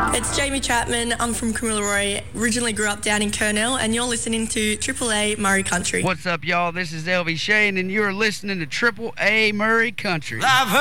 It's Jamie Chapman. I'm from Kamilaroi. Originally grew up down in Kurnell, and you're listening to Triple A Murray Country. What's up, y'all? This is LV Shane, and you're listening to Triple A Murray Country.